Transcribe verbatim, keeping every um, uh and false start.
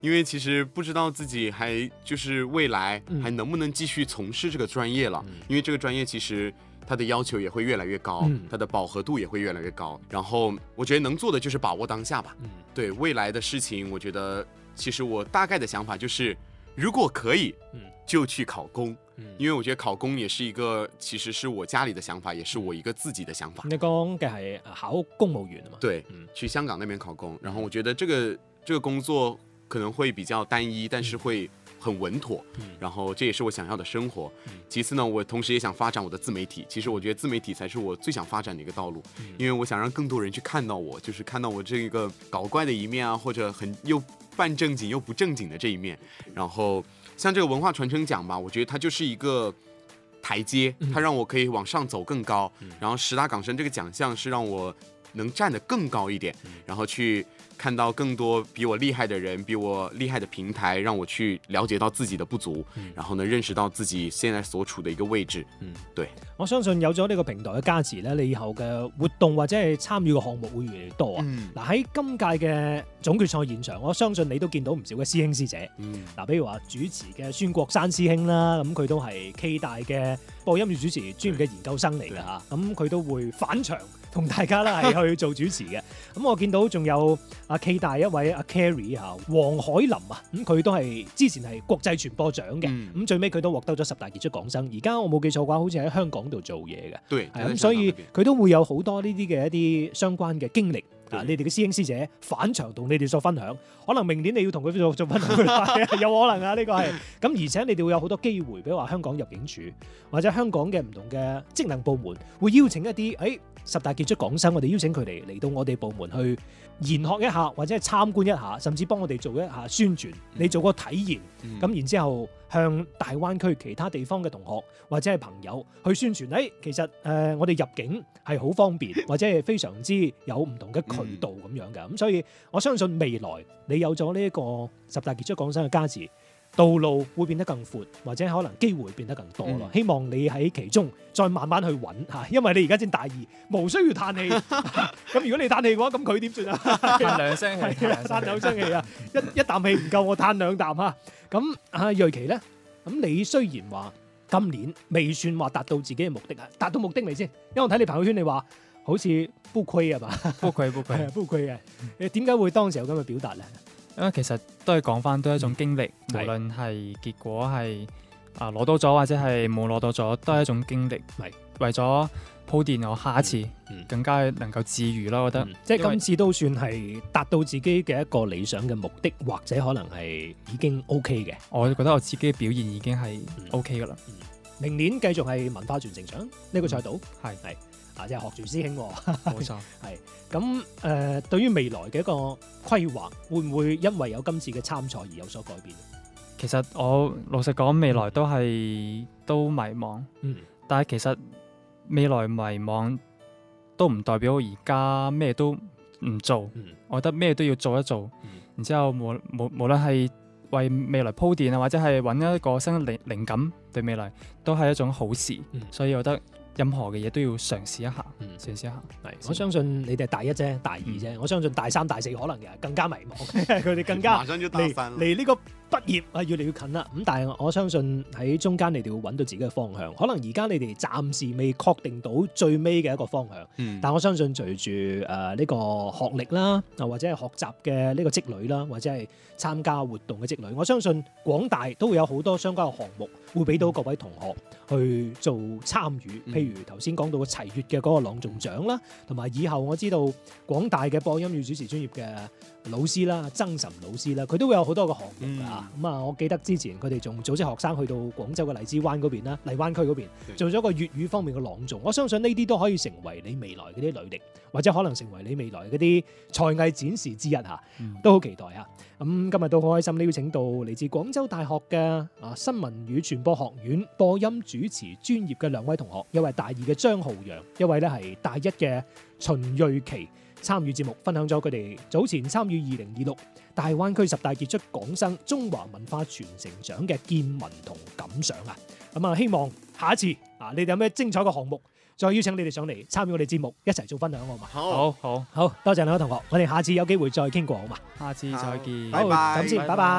因为其实不知道自己还就是未来还能不能继续从事这个专业了，嗯、因为这个专业其实它的要求也会越来越高，嗯、它的饱和度也会越来越高。然后我觉得能做的就是把握当下吧。嗯、对未来的事情，我觉得其实我大概的想法就是，如果可以，嗯、就去考公。因為我覺得考公也是一個，其實是我家裡的想法，也是我一個自己的想法。 你講嘅係考公務員啊嘛？ 對，嗯、去香港那邊考公。然後我覺得這個這個工作可能會比較單一，但是會很穩妥。嗯、然後這也是我想要的生活。嗯、其次呢，我同時也想發展我的自媒體。其實我覺得自媒體才是我最想發展的一個道路，嗯、因為我想讓更多人去看到我，就是看到我這個搞怪的一面啊，或者很又半正經又不正經的這一面。然後像這個文化傳承獎吧，我覺得它就是一個台階，它讓我可以往上走更高。嗯、然後十大港生這個獎項是讓我能站得更高一點，嗯、然後去看到更多比我厲害的人，比我厲害的平台，讓我去了解到自己的不足，嗯、然後呢認識到自己現在所處的一個位置。嗯，對。 我相信有咗呢個平台嘅加持咧，你以後嘅活動或者係參與嘅項目會越嚟越多啊。嗱喺、嗯、今屆嘅總決賽現場，我相信你都見到唔少嘅師兄師姐。嗯，嗱，比如話主持嘅孫國山師兄啦，咁佢都係 K 大嘅播音與主持專業嘅研究生嚟㗎嚇，咁佢都會返場同大家啦係去做主持嘅。咁我見到仲有阿 K 大一位阿 Carrie 啊，黃海林啊，咁佢都係之前係國際傳播獎嘅，咁、嗯、最尾佢都獲得咗十大傑出港生。而家我冇記錯嘅話，好似喺香港度做嘢嘅。 對， 係咁，所以佢都會有好多呢啲嘅一啲相關嘅經歷。啊！你哋嘅師兄師姐返場同你哋做分享，可能明年你要同佢做做分享，有可能啊！呢、呢個係咁，而且你哋會有好多機會，比如話香港入境處或者香港嘅唔同嘅職能部門會邀請一啲誒、哎、十大傑出港生，我哋邀請佢哋嚟到我哋部門去研學一下，或者係參觀一下，甚至幫我哋做一下宣傳。你做個體驗，咁、嗯、然之後向大灣區其他地方嘅同學或者係朋友去宣傳。誒、哎，其實誒、呃、我哋入境係好方便，或者係非常之有唔同嘅渠道咁樣嘅。咁、嗯、所以我相信未來你有咗呢一個十大傑出港生嘅加持，道路會變得更闊，或者可能機會變得更多咯。嗯、希望你喺其中再慢慢去揾嚇，因為你而家先大二，無需要嘆氣。咁如果你嘆氣嘅話，咁佢點算啊？ 嘆兩聲氣， 嘆兩聲氣啊！一一啖氣唔夠，我嘆兩啖嚇。咁啊，瑞琪咧，咁你雖然話今年未算話達到自己嘅目的啊，達到目的未先？因為我睇你朋友圈，你話好似不虧啊嘛， 不虧不虧不虧嘅。你點解會當時有咁嘅表達咧？ 因為其實都係講翻都係一種經歷，嗯、無論係結果係啊攞到咗或者係冇攞到咗，都係一種經歷。係是為咗鋪墊我下一次更加能夠自如咯，我覺得。嗯、即係今次都算係達到自己嘅一個理想嘅目的，或者可能係已經 OK 嘅。我覺得我自己嘅表現已經係 OK 噶啦。 嗯嗯、明年繼續係文化傳承獎呢、呢個賽道，係係、嗯。啊！即係學住師兄， 冇錯， 係咁誒。對於未來嘅一個規劃，會唔會因為有今次嘅參賽而有所改變？ 其實我老實講，未來都係都迷茫。嗯，但係其實未來迷茫都唔代表我而家咩都唔做。嗯，我覺得咩都要做一做。嗯，然之後無無無論係為未來鋪墊啊，或者係揾一個新靈靈感，對未來都係一種好事。嗯，所以我覺得任何嘅嘢都要嘗試一下，嗯、嘗試一下。係，我相信你哋係大一啫，大二啫。嗯、我相信大三、大四可能嘅更加迷茫，佢哋更加離離呢個畢業啊越嚟越近啦。咁但係我相信喺中間你哋會揾到自己嘅方向。可能而家你哋暫時未確定到最尾嘅一個方向，嗯、但我相信隨住誒呢個學歷啦，啊或者係學習嘅呢個積累啦，或者係參加活動嘅積累，我相信廣大都會有好多相關嘅項目會俾到各位同學去做參與。嗯、譬如頭先講到嘅齊粵嘅嗰個朗誦獎啦，同埋以後我知道廣大嘅播音與主持專業嘅老師啦，曾岑老師啦，佢都會有好多個項目㗎。咁啊、嗯，我記得之前佢哋仲組織學生去到廣州嘅荔枝灣嗰邊啦，荔灣區嗰邊做咗個粵語方面嘅朗誦。我相信呢啲都可以成為你未來嗰啲履歷，或者可能成為你未來嗰啲才藝展示之一嚇，嗯、都好期待嚇。咁今日都好開心，邀請到嚟自廣州大學嘅啊新聞與傳播學院播音主持專業嘅兩位同學，一位大二嘅張浩洋，一位咧係大一嘅秦瑞琪，參與節目，分享咗佢哋早前參與二零二六大灣區十大傑出港生中華文化傳承獎嘅見聞同感想啊！咁啊，希望下一次啊，你哋有咩精彩嘅項目，再邀請你哋上嚟參與我哋節目，一齊做分享好嘛？ 好好好，多謝兩位同學，我哋下次有機會再傾過好嘛？ 下次再見， 好，咁先，拜拜。